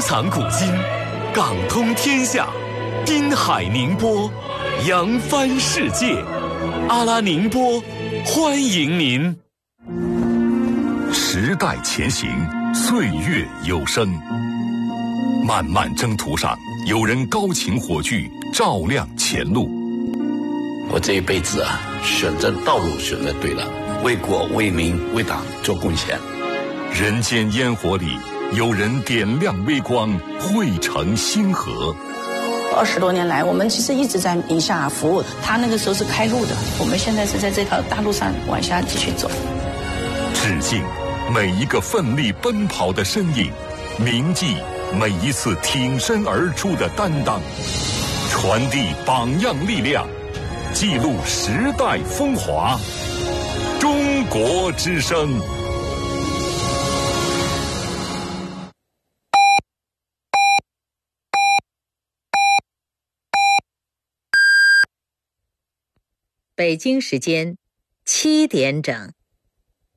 藏古今，港通天下，滨海宁波，扬帆世界。阿拉宁波，欢迎您。时代前行，岁月有声。漫漫征途上，有人高擎火炬，照亮前路。 我这一辈子啊，选择道路选择对了，为国为民为党做贡献。 人间烟火里，有人点亮微光，汇成星河。 20多年来，我们其实一直在宁夏服务，他那个时候是开路的，我们现在是在这条大路上往下继续走。 致敬每一个奋力奔跑的身影，铭记每一次挺身而出的担当，传递榜样力量，记录时代风华。中国之声。 北京时间7点整。